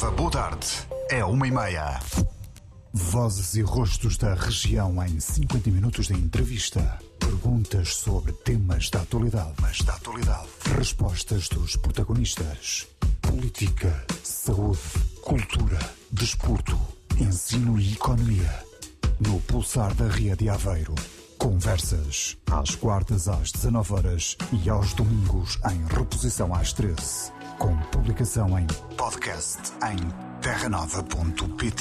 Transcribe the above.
Nova, boa tarde. É 1h30. Vozes e rostos da região em 50 minutos de entrevista. Perguntas sobre temas da atualidade. Respostas dos protagonistas. Política, saúde, cultura, desporto, ensino e economia. No Pulsar da Ria de Aveiro. Conversas às quartas às 19h e aos domingos em reposição às 13h. Com publicação em podcast em terranova.pt.